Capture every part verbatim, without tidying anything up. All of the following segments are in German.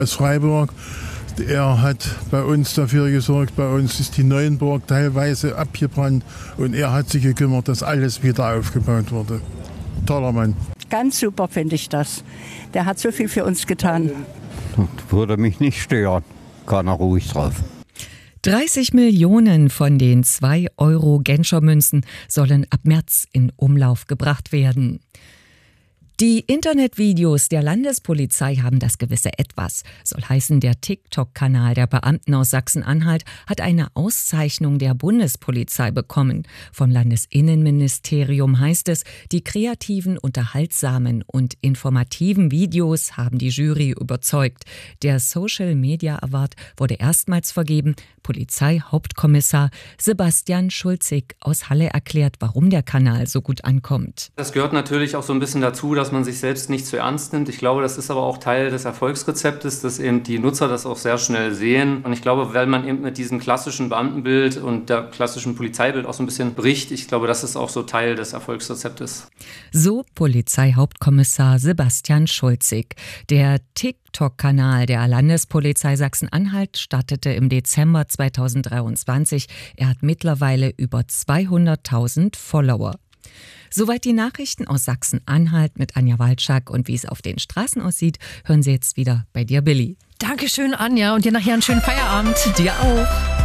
aus Freiburg. Er hat bei uns dafür gesorgt, bei uns ist die Neuenburg teilweise abgebrannt und er hat sich gekümmert, dass alles wieder aufgebaut wurde. Toller Mann. Ganz super finde ich das. Der hat so viel für uns getan. Das würde mich nicht stören. Kann er ruhig drauf. dreißig Millionen von den zwei Euro Genscher-Münzen sollen ab März in Umlauf gebracht werden. Die Internetvideos der Landespolizei haben das gewisse Etwas. Soll heißen, der TikTok-Kanal der Beamten aus Sachsen-Anhalt hat eine Auszeichnung der Bundespolizei bekommen. Vom Landesinnenministerium heißt es, die kreativen, unterhaltsamen und informativen Videos haben die Jury überzeugt. Der Social Media Award wurde erstmals vergeben. Polizeihauptkommissar Sebastian Schulzig aus Halle erklärt, warum der Kanal so gut ankommt. Das gehört natürlich auch so ein bisschen dazu, dass man sich selbst nicht zu ernst nimmt. Ich glaube, das ist aber auch Teil des Erfolgsrezeptes, dass eben die Nutzer das auch sehr schnell sehen. Und ich glaube, weil man eben mit diesem klassischen Beamtenbild und der klassischen Polizeibild auch so ein bisschen bricht, ich glaube, das ist auch so Teil des Erfolgsrezeptes. So Polizeihauptkommissar Sebastian Schulzig. Der TikTok-Kanal der Landespolizei Sachsen-Anhalt startete im Dezember zweitausenddreiundzwanzig. Er hat mittlerweile über zweihunderttausend Follower. Soweit die Nachrichten aus Sachsen-Anhalt mit Anja Walczak. Und wie es auf den Straßen aussieht, hören Sie jetzt wieder bei dir, Billy. Dankeschön, Anja. Und dir nachher einen schönen Feierabend. Dir auch.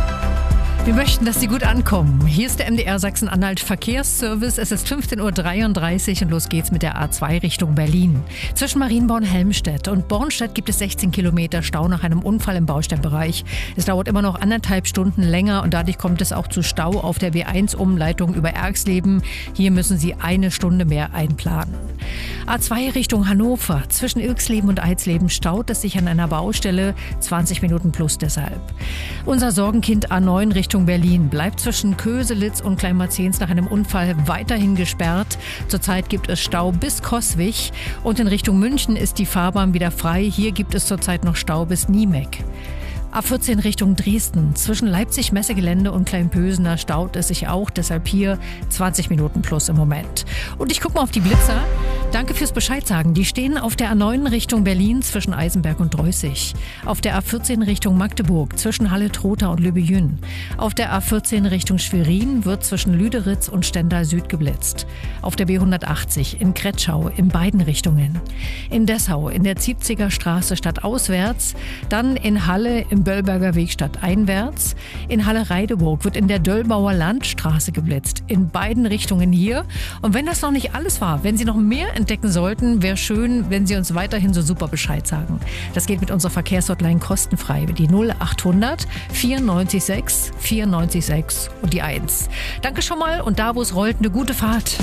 Wir möchten, dass Sie gut ankommen. Hier ist der M D R Sachsen-Anhalt Verkehrsservice. Es ist fünfzehn Uhr dreiunddreißig und los geht's mit der A zwei Richtung Berlin. Zwischen Marienborn-Helmstedt und Bornstedt gibt es sechzehn Kilometer Stau nach einem Unfall im Baustellenbereich. Es dauert immer noch anderthalb Stunden länger und dadurch kommt es auch zu Stau auf der B eins Umleitung über Erxleben. Hier müssen Sie eine Stunde mehr einplanen. A zwei Richtung Hannover. Zwischen Irxleben und Eisleben staut es sich an einer Baustelle. zwanzig Minuten plus deshalb. Unser Sorgenkind A neun Richtung Berlin bleibt zwischen Köselitz und Kleinmarzens nach einem Unfall weiterhin gesperrt. Zurzeit gibt es Stau bis Coswig und in Richtung München ist die Fahrbahn wieder frei. Hier gibt es zurzeit noch Stau bis Niemek. A vierzehn Richtung Dresden. Zwischen Leipzig-Messegelände und Kleinpösener staut es sich auch. Deshalb hier zwanzig Minuten plus im Moment. Und ich gucke mal auf die Blitzer. Danke fürs Bescheid sagen. Die stehen auf der A neun Richtung Berlin zwischen Eisenberg und Dreußig. Auf der A vierzehn Richtung Magdeburg zwischen Halle-Trotha und Lübejün. Auf der A vierzehn Richtung Schwerin wird zwischen Lüderitz und Stendal Süd geblitzt. Auf der B hundertachtzig in Kretschau in beiden Richtungen. In Dessau in der Ziebziger Straße stadtauswärts. Dann in Halle im Böllberger Weg stadteinwärts. In Halle-Reideburg wird in der Döllbauer Landstraße geblitzt. In beiden Richtungen hier. Und wenn das noch nicht alles war, wenn Sie noch mehr entdecken sollten, wäre schön, wenn Sie uns weiterhin so super Bescheid sagen. Das geht mit unserer Verkehrshotline kostenfrei. Die null achthundert vierundneunzig sechs vierundneunzig sechs und die eins. Danke schon mal und da, wo es rollt, eine gute Fahrt.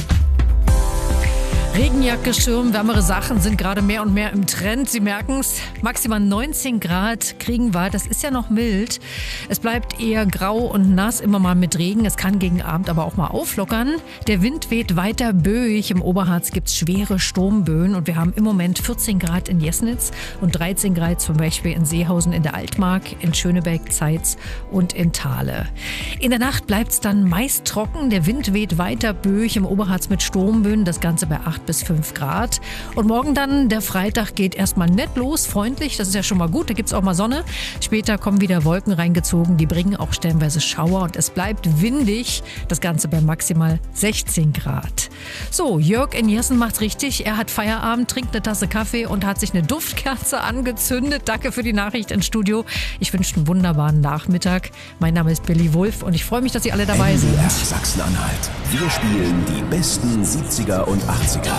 Regenjacke, Schirm, wärmere Sachen sind gerade mehr und mehr im Trend. Sie merken es, maximal neunzehn Grad kriegen wir. Das ist ja noch mild. Es bleibt eher grau und nass, immer mal mit Regen. Es kann gegen Abend aber auch mal auflockern. Der Wind weht weiter böig. Im Oberharz gibt es schwere Sturmböen. Und wir haben im Moment vierzehn Grad in Jesnitz und dreizehn Grad zum Beispiel in Seehausen in der Altmark, in Schönebeck, Zeitz und in Thale. In der Nacht bleibt es dann meist trocken. Der Wind weht weiter böig. Im Oberharz mit Sturmböen. Das Ganze bei acht bis fünf Grad. Und morgen dann, der Freitag, geht erstmal nett los, freundlich, das ist ja schon mal gut, da gibt es auch mal Sonne. Später kommen wieder Wolken reingezogen, die bringen auch stellenweise Schauer und es bleibt windig, das Ganze bei maximal sechzehn Grad. So, Jörg in Jessen macht's richtig, er hat Feierabend, trinkt eine Tasse Kaffee und hat sich eine Duftkerze angezündet. Danke für die Nachricht ins Studio. Ich wünsche einen wunderbaren Nachmittag. Mein Name ist Billy Wulff und ich freue mich, dass Sie alle dabei sind. M D R Sachsen-Anhalt. Wir spielen die besten siebziger und achtziger.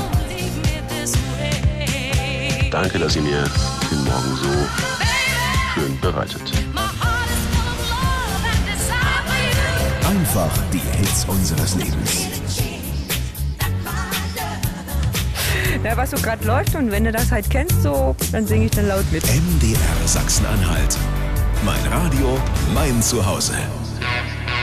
Danke, dass ihr mir den Morgen so schön bereitet. Einfach die Hits unseres Lebens. Ja, was so gerade läuft und wenn du das halt kennst, so, dann singe ich dann laut mit. M D R Sachsen-Anhalt. Mein Radio, mein Zuhause.